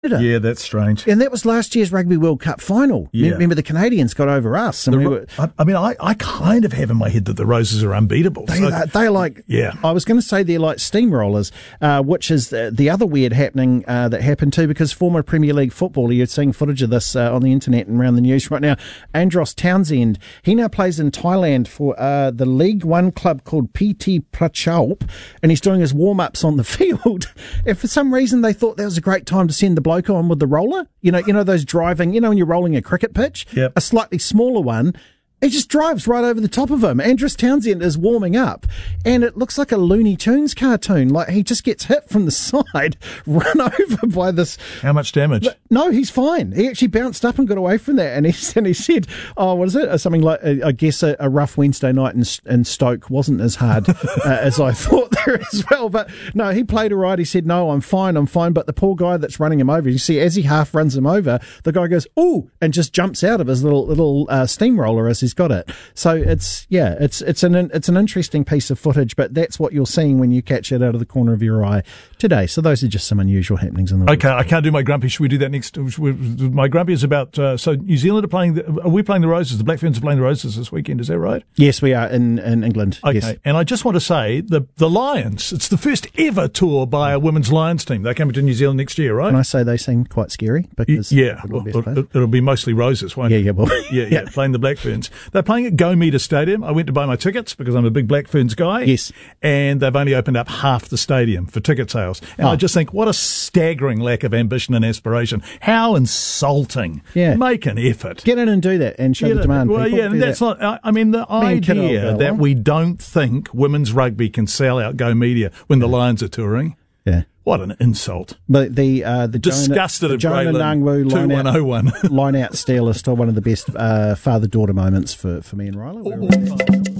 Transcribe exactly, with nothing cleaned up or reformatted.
Yeah, that's strange. And that was last year's Rugby World Cup final. Yeah. Remember, the Canadians got over us. And The, we Ro- were, I, I mean, I, I kind of have in my head that the Roses are unbeatable. They, so- are they're like, Yeah. I was going to say they're like steamrollers, uh, which is the, the other weird happening uh, that happened too, because former Premier League footballer, you're seeing footage of this uh, on the internet and around the news right now, Andros Townsend, he now plays in Thailand for uh, the League One club called P T Prachuap, and he's doing his warm-ups on the field. And for some reason, they thought that was a great time to send the bloke on with the roller. You know, you know those driving, you know when you're rolling a cricket pitch? Yep. A slightly smaller one. He just drives right over the top of him. Andros Townsend is warming up, and it looks like a Looney Tunes cartoon. Like, he just gets hit from the side, run over by this. How much damage? No, he's fine. He actually bounced up and got away from that, and he, and he said, oh, what is it? Something like, uh, I guess a, a rough Wednesday night in, in Stoke wasn't as hard uh, as I thought there as well. But no, he played all right. He said, no, I'm fine, I'm fine. But the poor guy that's running him over, you see, as he half runs him over, the guy goes, ooh, and just jumps out of his little little uh, steamroller as he's got it. So it's, yeah, it's it's an it's an interesting piece of footage, but that's what you're seeing when you catch it out of the corner of your eye today. So those are just some unusual happenings in the world. Okay, I can't do my grumpy. Should we do that next? My grumpy is about, uh, so New Zealand are playing, the, are we playing the Roses? The Black Ferns are playing the Roses this weekend, is that right? Yes, we are in, in England. Okay, Yes. and I just want to say, the, the Lions, it's the first ever tour by a women's Lions team. They're coming to New Zealand next year, right? Can I say they seem quite scary? Because Yeah, they're all best well, players. it, it'll be mostly Roses, won't Yeah, it? yeah, well, yeah, yeah, playing the Black Ferns. They're playing at Go Meter Stadium. I went to buy my tickets because I'm a big Black Ferns guy. Yes. And they've only opened up half the stadium for ticket sales. And Oh. I just think, what a staggering lack of ambition and aspiration. How insulting. Yeah. Make an effort. Get in and do that and show You the know, demand. well, people. yeah, Do and that's that. not, I I mean, the Me and kid old idea girl, that huh? we don't think women's rugby can sell out Go Media when the Lions are touring. Yeah. What an insult. But the uh, the Disgusted Jonah, at the Jonah Braylon Nangwu line out, two one oh one. line out steal is still one of the best uh, father daughter moments for, for me and Riley. We were-